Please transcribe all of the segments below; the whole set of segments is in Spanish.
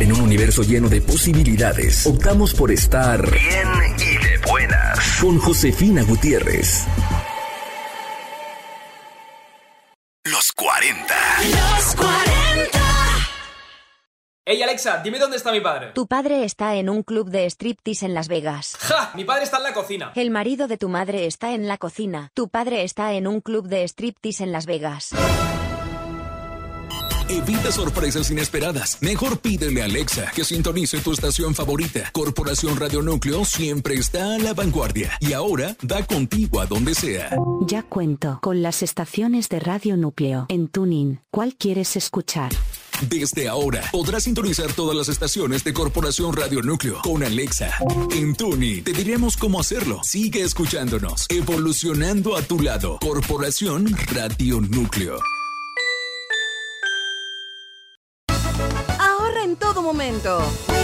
En un universo lleno de posibilidades, optamos por estar bien y de buenas. Con Josefina Gutiérrez. Los 40. Los 40. Hey Alexa, dime dónde está mi padre. Tu padre está en un club de striptease en Las Vegas. ¡Ja! Mi padre está en la cocina. El marido de tu madre está en la cocina. Tu padre está en un club de striptease en Las Vegas. Evita sorpresas inesperadas. Mejor pídele a Alexa que sintonice tu estación favorita. Corporación Radio Núcleo siempre está a la vanguardia y ahora va contigo a donde sea. Ya cuento con las estaciones de Radio Núcleo en TuneIn. ¿Cuál quieres escuchar? Desde ahora podrás sintonizar todas las estaciones de Corporación Radio Núcleo con Alexa. En TuneIn te diremos cómo hacerlo. Sigue escuchándonos, evolucionando a tu lado. Corporación Radio Núcleo. Ahorra en todo momento.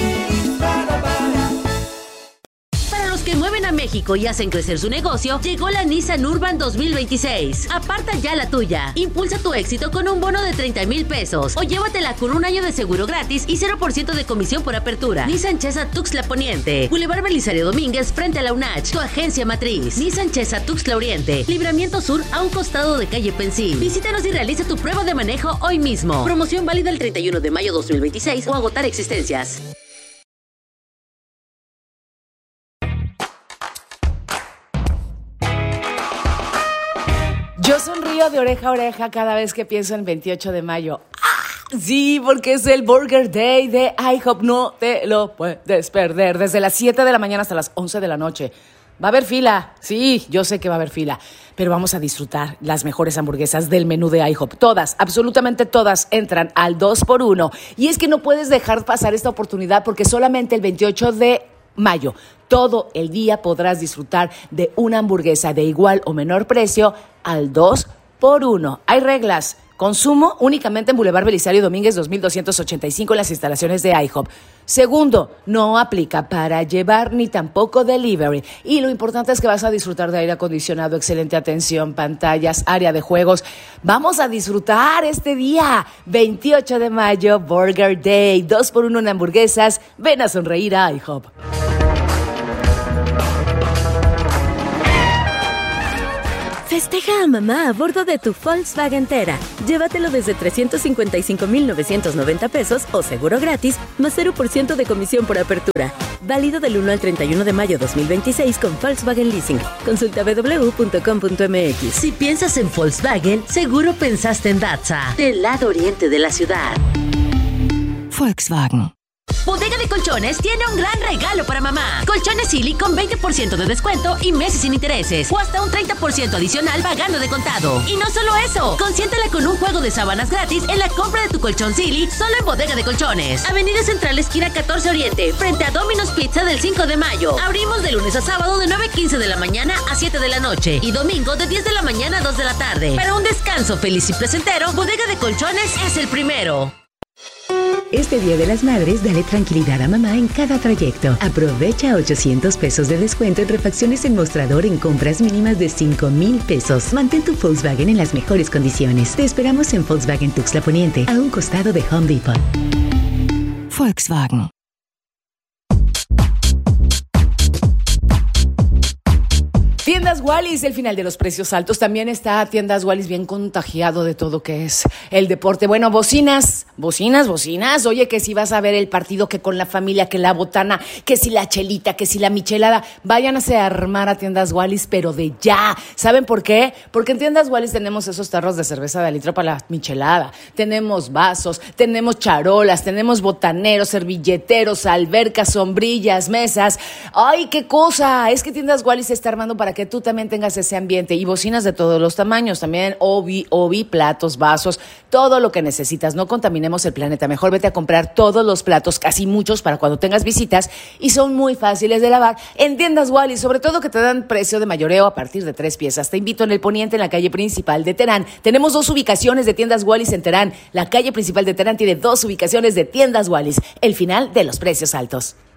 Para los que mueven a México y hacen crecer su negocio, llegó la Nissan Urban 2026. Aparta ya la tuya. Impulsa tu éxito con un bono de 30,000 pesos o llévatela con un año de seguro gratis y 0% de comisión por apertura. Nissan Chesa Tuxtla Poniente, Boulevard Belisario Domínguez frente a la UNACH, tu agencia matriz. Nissan Chesa Tuxtla Oriente, Libramiento Sur a un costado de calle Pensil. Visítanos y realiza tu prueba de manejo hoy mismo. Promoción válida el 31 de mayo 2026 o agotar existencias. Yo sonrío de oreja a oreja cada vez que pienso en 28 de mayo. ¡Ah! Sí, porque es el Burger Day de IHOP. No te lo puedes perder. Desde las 7 de la mañana hasta las 11 de la noche. Va a haber fila. Sí, yo sé que va a haber fila. Pero vamos a disfrutar las mejores hamburguesas del menú de IHOP. Todas, absolutamente todas, entran al 2x1. Y es que no puedes dejar pasar esta oportunidad porque solamente el 28 de mayo, todo el día podrás disfrutar de una hamburguesa de igual o menor precio al 2x1. Hay reglas. Consumo únicamente en Boulevard Belisario Domínguez 2285 en las instalaciones de IHOP. Segundo, no aplica para llevar ni tampoco delivery. Y lo importante es que vas a disfrutar de aire acondicionado, excelente atención, pantallas, área de juegos. Vamos a disfrutar este día, 28 de mayo, Burger Day, 2x1 en hamburguesas. Ven a sonreír a IHOP. Festeja a mamá a bordo de tu Volkswagen Tera. Llévatelo desde 355,990 pesos o seguro gratis, más 0% de comisión por apertura. Válido del 1 al 31 de mayo 2026 con Volkswagen Leasing. Consulta www.com.mx. Si piensas en Volkswagen, seguro pensaste en Datsa, del lado oriente de la ciudad. Volkswagen. Bodega de Colchones tiene un gran regalo para mamá. Colchones Silly con 20% de descuento y meses sin intereses. O hasta un 30% adicional pagando de contado. Y no solo eso, consiéntela con un juego de sábanas gratis en la compra de tu colchón Silly solo en Bodega de Colchones. Avenida Central, esquina 14 Oriente, frente a Domino's Pizza del 5 de mayo. Abrimos de lunes a sábado de 9:15 de la mañana a 7 de la noche. Y domingo de 10 de la mañana a 2 de la tarde. Para un descanso feliz y placentero, Bodega de Colchones es el primero. Este Día de las Madres, dale tranquilidad a mamá en cada trayecto. Aprovecha 800 pesos de descuento en refacciones en mostrador en compras mínimas de 5,000 pesos. Mantén tu Volkswagen en las mejores condiciones. Te esperamos en Volkswagen Tuxtla Poniente, a un costado de Home Depot. Volkswagen. Tiendas Wallis, el final de los precios altos. También está Tiendas Wallis bien contagiado de todo que es el deporte. Bueno, bocinas. Oye, que si vas a ver el partido, que con la familia, que la botana, que si la chelita, que si la michelada. Váyanse a armar a Tiendas Wallis, pero de ya. ¿Saben por qué? Porque en Tiendas Wallis tenemos esos tarros de cerveza de litro para la michelada. Tenemos vasos, tenemos charolas, tenemos botaneros, servilleteros, albercas, sombrillas, mesas. ¡Ay, qué cosa! Es que Tiendas Wallis se está armando para que tú también tengas ese ambiente, y bocinas de todos los tamaños, también obi, platos, vasos, todo lo que necesitas. No contaminemos el planeta, mejor vete a comprar todos los platos, casi muchos, para cuando tengas visitas, y son muy fáciles de lavar en Tiendas Wallis, sobre todo que te dan precio de mayoreo a partir de 3 piezas. Te invito en el Poniente, en la calle principal de Terán. Tenemos 2 ubicaciones de Tiendas Wallis en Terán. La calle principal de Terán tiene 2 ubicaciones de Tiendas Wallis, el final de los precios altos.